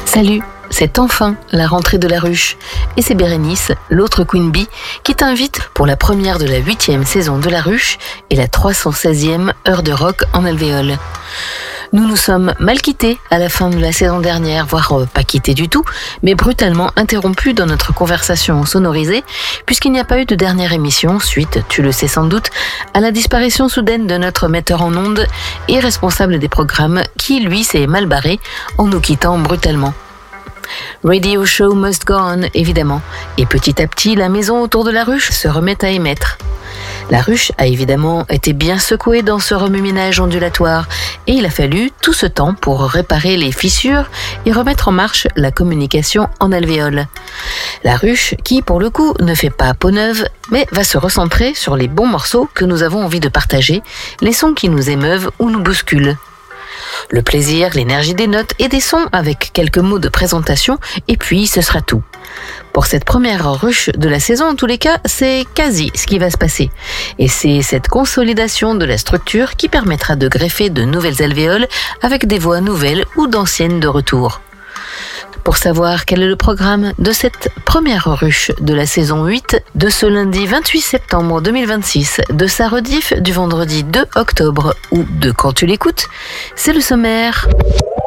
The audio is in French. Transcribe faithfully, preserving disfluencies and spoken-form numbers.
Salut, c'est enfin la rentrée de la ruche. Et c'est Bérénice, l'autre Queen Bee, qui t'invite pour la première de la huitième saison de la ruche et la trois cent seizième heure de rock en alvéole. Nous nous sommes mal quittés à la fin de la saison dernière, voire euh, pas quittés du tout, mais brutalement interrompus dans notre conversation sonorisée, puisqu'il n'y a pas eu de dernière émission, suite, tu le sais sans doute, à la disparition soudaine de notre metteur en ondes et responsable des programmes, qui lui s'est mal barré en nous quittant brutalement. Radio Show Must Go On, évidemment, et petit à petit, la maison autour de la ruche se remet à émettre. La ruche a évidemment été bien secouée dans ce remue-ménage ondulatoire et il a fallu tout ce temps pour réparer les fissures et remettre en marche la communication en alvéole. La ruche qui, pour le coup, ne fait pas peau neuve, mais va se recentrer sur les bons morceaux que nous avons envie de partager, les sons qui nous émeuvent ou nous bousculent. Le plaisir, l'énergie des notes et des sons avec quelques mots de présentation et puis ce sera tout. Pour cette première ruche de la saison, en tous les cas, c'est quasi ce qui va se passer. Et c'est cette consolidation de la structure qui permettra de greffer de nouvelles alvéoles avec des voix nouvelles ou d'anciennes de retour. Pour savoir quel est le programme de cette première ruche de la saison huit de ce lundi vingt-huit septembre deux mille vingt-six, de sa rediff du vendredi deux octobre ou de quand tu l'écoutes, c'est le sommaire.